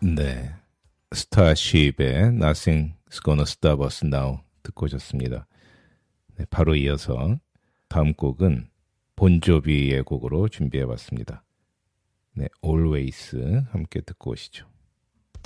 네, 스타쉽의 Nothing's Gonna Stop Us Now 듣고 오셨습니다. 네, 바로 이어서 다음 곡은 본조비의 곡으로 준비해봤습니다. 네, Always 함께 듣고 오시죠.